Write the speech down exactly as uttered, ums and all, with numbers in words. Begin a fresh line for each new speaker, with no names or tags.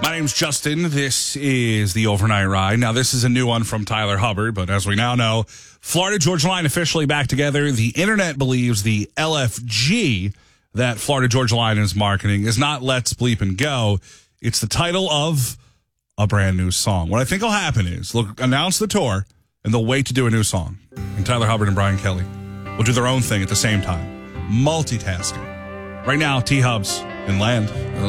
My name's Justin. This is the Overnight Ride. Now, this is a new one from Tyler Hubbard, but as we now know, Florida Georgia Line officially back together. The internet believes the L F G that Florida Georgia Line is marketing is not Let's Bleep and Go. It's the title of a brand new song. What I think will happen is they'll announce the tour, and they'll wait to do a new song. And Tyler Hubbard and Brian Kelly will do their own thing at the same time. Multitasking. Right now, T-Hubs and Land.